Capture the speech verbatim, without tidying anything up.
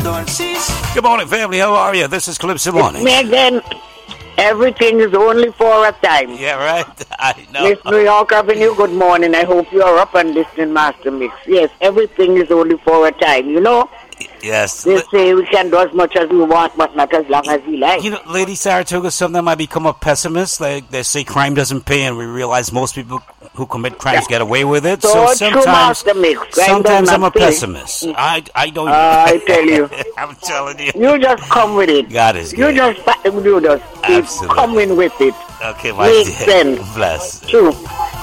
Good morning, family. How are you? This is Calypso Morning. Me again. Everything is only for a time. Yeah, right. I know. Miss New York Avenue, good morning. I hope you are up and listening, Master Mix. Yes, everything is only for a time, you know? Yes. They say we can do as much as we want, but not as long as we like. You know, Lady Saratoga, sometimes I become a pessimist. Like they say crime doesn't pay, and we realize most people who commit crimes get away with it. So, So true, sometimes, Master Mix. Crime sometimes does I'm a not pay. pessimist. I, I don't. Uh, I tell you. I'm telling you. You just come with it. God is You good. just, you just keep Absolutely. coming with it. Okay, my Makes dear. sense. Bless. True.